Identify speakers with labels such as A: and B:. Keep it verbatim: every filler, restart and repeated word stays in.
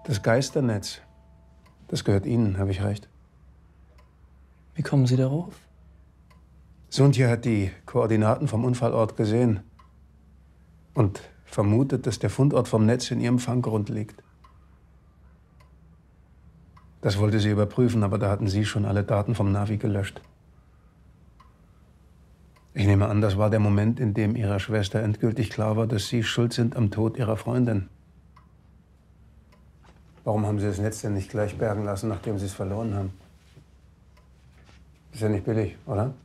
A: Das Geisternetz, das gehört Ihnen, habe ich recht?
B: Wie kommen Sie darauf?
A: Sundje hat die Koordinaten vom Unfallort gesehen und vermutet, dass der Fundort vom Netz in ihrem Fanggrund liegt. Das wollte sie überprüfen, aber da hatten Sie schon alle Daten vom Navi gelöscht. Ich nehme an, das war der Moment, in dem Ihrer Schwester endgültig klar war, dass Sie schuld sind am Tod Ihrer Freundin. Warum haben Sie das Netz denn nicht gleich bergen lassen, nachdem Sie es verloren haben? Ist ja nicht billig, oder?